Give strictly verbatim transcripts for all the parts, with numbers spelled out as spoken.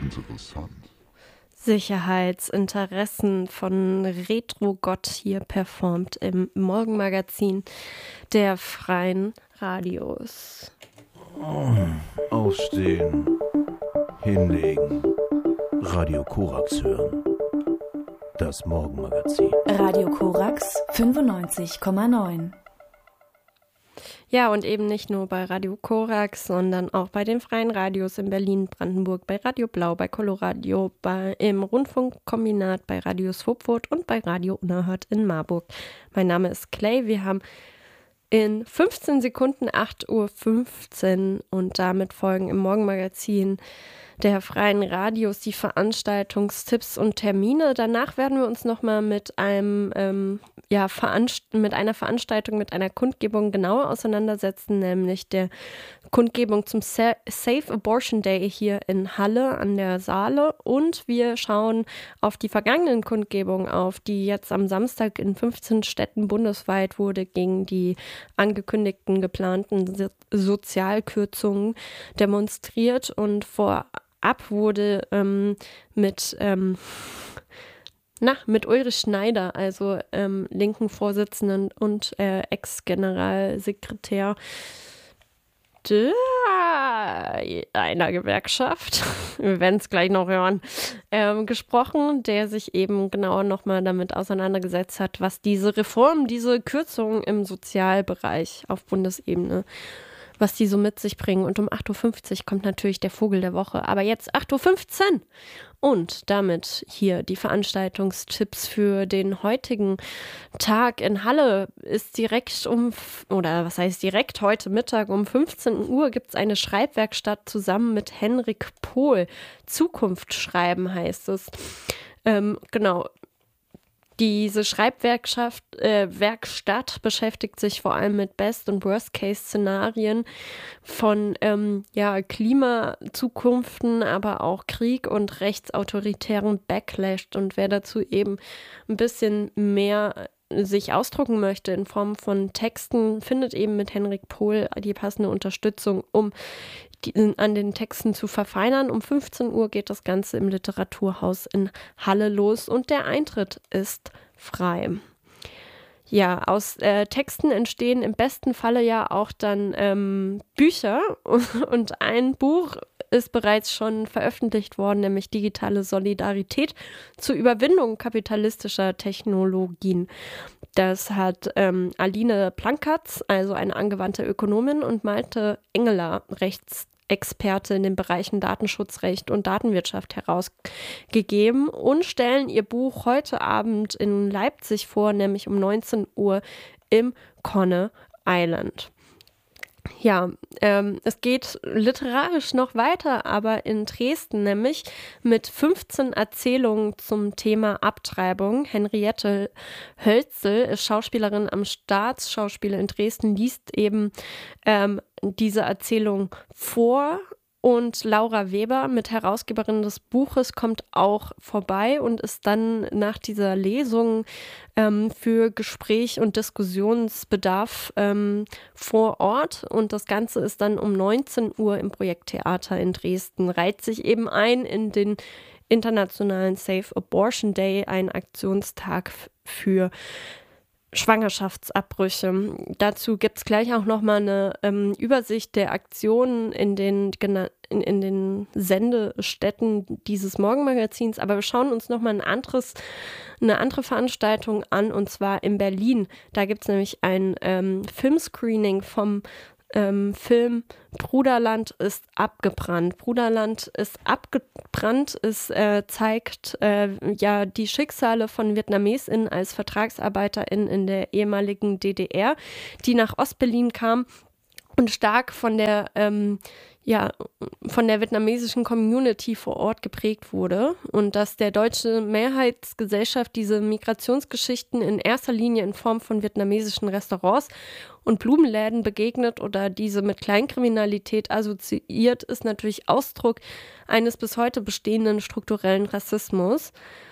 interessant. Sicherheitsinteressen von Retrogott hier performt im Morgenmagazin der Freien Radios. Aufstehen, hinlegen, Radio Korax hören. Das Morgenmagazin. Radio Korax fünfundneunzig Komma neun. Ja, und eben nicht nur bei Radio Korax, sondern auch bei den Freien Radios in Berlin, Brandenburg, bei Radio Blau, bei Coloradio, bei, im Rundfunkkombinat, bei Radio Swopfurt und bei Radio Unerhört in Marburg. Mein Name ist Clay. Wir haben in fünfzehn Sekunden acht Uhr fünfzehn und damit folgen im Morgenmagazin der Freien Radios die Veranstaltungstipps und Termine. Danach werden wir uns nochmal mit einem ähm, ja, Veranst- mit einer Veranstaltung, mit einer Kundgebung genauer auseinandersetzen, nämlich der Kundgebung zum Sa- Safe Abortion Day hier in Halle an der Saale. Und wir schauen auf die vergangenen Kundgebungen auf, die jetzt am Samstag in fünfzehn Städten bundesweit wurde gegen die angekündigten geplanten so- Sozialkürzungen demonstriert. Und vorab wurde ähm, mit ähm, Na, mit Ulrich Schneider, also ähm, linken Vorsitzenden und äh, Ex-Generalsekretär einer Gewerkschaft, wir werden es gleich noch hören, ähm, gesprochen, der sich eben genauer nochmal damit auseinandergesetzt hat, was diese Reform, diese Kürzungen im Sozialbereich auf Bundesebene, was die so mit sich bringen. Und um acht Uhr fünfzig kommt natürlich der Vogel der Woche. Aber jetzt acht Uhr fünfzehn und damit hier die Veranstaltungstipps für den heutigen Tag in Halle ist direkt um, oder was heißt direkt, heute Mittag um fünfzehn Uhr gibt es eine Schreibwerkstatt zusammen mit Henrik Pohl. Zukunft schreiben heißt es. Ähm, genau. Diese Schreibwerkstatt äh, Werkstatt beschäftigt sich vor allem mit Best- und Worst-Case-Szenarien von ähm, ja, Klimazukunften, aber auch Krieg und rechtsautoritären Backlash. Und wer dazu eben ein bisschen mehr sich ausdrucken möchte in Form von Texten, findet eben mit Henrik Pohl die passende Unterstützung, um die, an den Texten zu verfeinern. Um fünfzehn Uhr geht das Ganze im Literaturhaus in Halle los und der Eintritt ist frei. Ja, aus äh, Texten entstehen im besten Falle ja auch dann ähm, Bücher und ein Buch ist bereits schon veröffentlicht worden, nämlich Digitale Solidarität zur Überwindung kapitalistischer Technologien. Das hat ähm, Aline Plankertz, also eine angewandte Ökonomin, und Malte Engeler, Rechtsexperte in den Bereichen Datenschutzrecht und Datenwirtschaft, herausgegeben und stellen ihr Buch heute Abend in Leipzig vor, nämlich um neunzehn Uhr im Conne Island. Ja, ähm, es geht literarisch noch weiter, aber in Dresden nämlich mit fünfzehn Erzählungen zum Thema Abtreibung. Henriette Hölzel ist Schauspielerin am Staatsschauspiel in Dresden, liest eben ähm, diese Erzählung vor. Und Laura Weber, mit Herausgeberin des Buches, kommt auch vorbei und ist dann nach dieser Lesung ähm, für Gespräch und Diskussionsbedarf ähm, vor Ort. Und das Ganze ist dann um neunzehn Uhr im Projekttheater in Dresden. Reiht sich eben ein in den internationalen Safe Abortion Day, ein Aktionstag f- für Schwangerschaftsabbrüche. Dazu gibt es gleich auch nochmal eine ähm, Übersicht der Aktionen in den, gena- in, in den Sendestätten dieses Morgenmagazins. Aber wir schauen uns nochmal ein anderes, eine andere Veranstaltung an, und zwar in Berlin. Da gibt es nämlich ein ähm, Filmscreening vom Ähm, Film Bruderland ist abgebrannt. Bruderland ist abgebrannt. Es äh, zeigt äh, ja die Schicksale von VietnamesInnen als VertragsarbeiterInnen in der ehemaligen D D R, die nach Ostberlin kamen und stark von der ähm, ja, von der vietnamesischen Community vor Ort geprägt wurde, und dass der deutsche Mehrheitsgesellschaft diese Migrationsgeschichten in erster Linie in Form von vietnamesischen Restaurants und Blumenläden begegnet oder diese mit Kleinkriminalität assoziiert, ist natürlich Ausdruck eines bis heute bestehenden strukturellen Rassismus.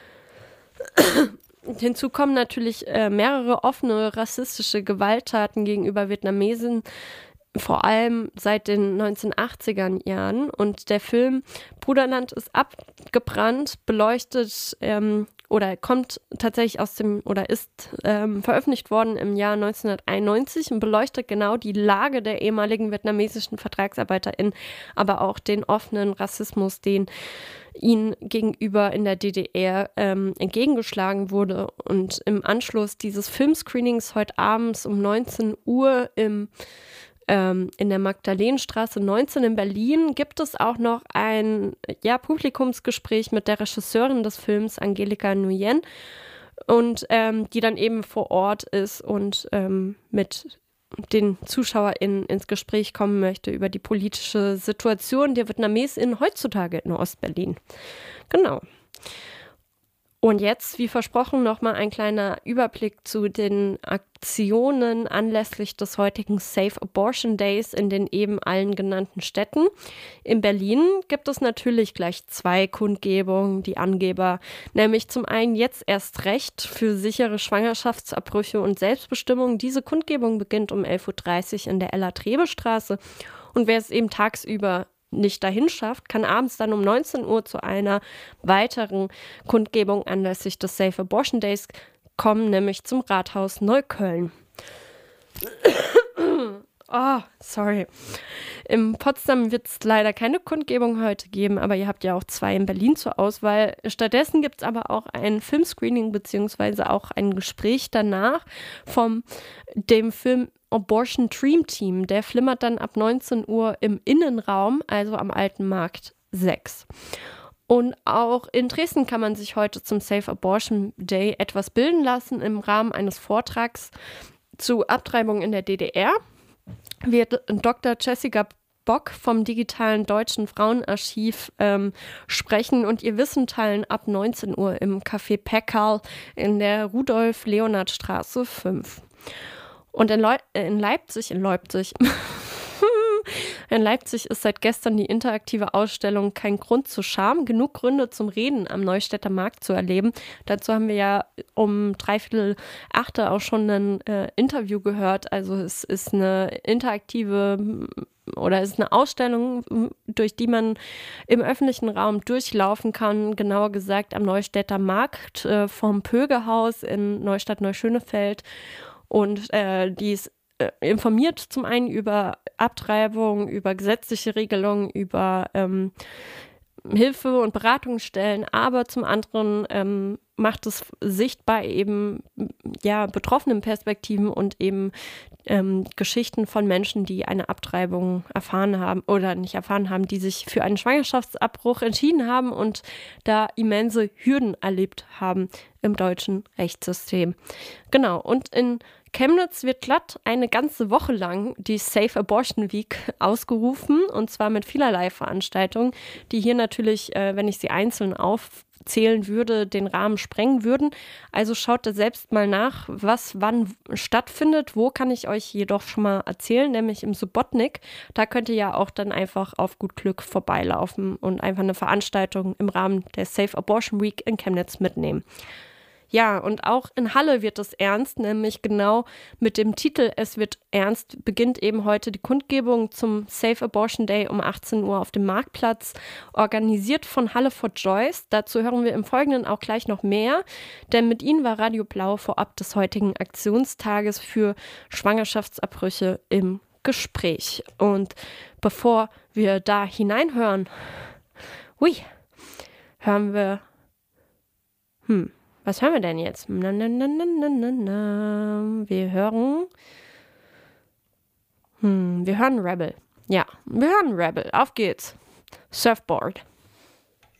Hinzu kommen natürlich äh, mehrere offene rassistische Gewalttaten gegenüber Vietnamesen vor allem seit den neunzehnhundertachtziger Jahren. Und der Film Bruderland ist abgebrannt, beleuchtet ähm, oder kommt tatsächlich aus dem oder ist ähm, veröffentlicht worden im Jahr neunzehnhunderteinundneunzig und beleuchtet genau die Lage der ehemaligen vietnamesischen VertragsarbeiterInnen, aber auch den offenen Rassismus, den ihnen gegenüber in der D D R ähm, entgegengeschlagen wurde. Und im Anschluss dieses Filmscreenings heute abends um neunzehn Uhr im Ähm, in der Magdalenenstraße neunzehn in Berlin gibt es auch noch ein ja, Publikumsgespräch mit der Regisseurin des Films, Angelika Nguyen, und ähm, die dann eben vor Ort ist und ähm, mit den ZuschauerInnen ins Gespräch kommen möchte über die politische Situation der VietnamesInnen heutzutage in Ostberlin. Genau. Und jetzt, wie versprochen, nochmal ein kleiner Überblick zu den Aktionen anlässlich des heutigen Safe Abortion Days in den eben allen genannten Städten. In Berlin gibt es natürlich gleich zwei Kundgebungen, die Angeber, nämlich zum einen jetzt erst recht für sichere Schwangerschaftsabbrüche und Selbstbestimmung. Diese Kundgebung beginnt um elf Uhr dreißig in der Ella-Trebe-Straße und wer es eben tagsüber nicht dahin schafft, kann abends dann um neunzehn Uhr zu einer weiteren Kundgebung anlässlich des Safe Abortion Days kommen, nämlich zum Rathaus Neukölln. Oh, sorry. In Potsdam wird es leider keine Kundgebung heute geben, aber ihr habt ja auch zwei in Berlin zur Auswahl. Stattdessen gibt es aber auch ein Filmscreening beziehungsweise auch ein Gespräch danach vom dem Film Abortion Dream Team. Der flimmert dann ab neunzehn Uhr im Innenraum, also am Alten Markt sechs. Und auch in Dresden kann man sich heute zum Safe Abortion Day etwas bilden lassen im Rahmen eines Vortrags zu Abtreibung in der D D R. Wird Doktor Jessica Bock vom Digitalen Deutschen Frauenarchiv ähm, sprechen und ihr Wissen teilen ab neunzehn Uhr im Café Peckerl in der Rudolf-Leonhard-Straße fünf. Und in, Leu- in Leipzig, in Leipzig, in Leipzig ist seit gestern die interaktive Ausstellung Kein Grund zur Scham, genug Gründe zum Reden am Neustädter Markt zu erleben. Dazu haben wir ja um dreiviertel achte auch schon ein äh, Interview gehört. Also es ist eine interaktive oder es ist eine Ausstellung, durch die man im öffentlichen Raum durchlaufen kann, genauer gesagt am Neustädter Markt äh, vom Pögehaus in Neustadt-Neuschönefeld. Und äh, die ist äh, informiert zum einen über Abtreibung, über gesetzliche Regelungen, über ähm, Hilfe- und Beratungsstellen, aber zum anderen ähm, macht es sichtbar eben ja betroffenen Perspektiven und eben ähm, Geschichten von Menschen, die eine Abtreibung erfahren haben oder nicht erfahren haben, die sich für einen Schwangerschaftsabbruch entschieden haben und da immense Hürden erlebt haben im deutschen Rechtssystem. Genau, und in Chemnitz wird glatt eine ganze Woche lang die Safe Abortion Week ausgerufen und zwar mit vielerlei Veranstaltungen, die hier natürlich, äh, wenn ich sie einzeln aufzählen würde, den Rahmen sprengen würden. Also schaut da selbst mal nach, was wann stattfindet. Wo kann ich euch jedoch schon mal erzählen, nämlich im Subotnik. Da könnt ihr ja auch dann einfach auf gut Glück vorbeilaufen und einfach eine Veranstaltung im Rahmen der Safe Abortion Week in Chemnitz mitnehmen. Ja, und auch in Halle wird es ernst, nämlich genau mit dem Titel Es wird ernst beginnt eben heute die Kundgebung zum Safe Abortion Day um achtzehn Uhr auf dem Marktplatz, organisiert von Halle for Joyce. Dazu hören wir im Folgenden auch gleich noch mehr, denn mit ihnen war Radio Blau vorab des heutigen Aktionstages für Schwangerschaftsabbrüche im Gespräch. Und bevor wir da hineinhören, hui, hören wir, hm, was hören wir denn jetzt? Na, na, na, na, na, na. Wir hören. Hm, wir hören Rebel. Ja, wir hören Rebel. Auf geht's. Surfboard.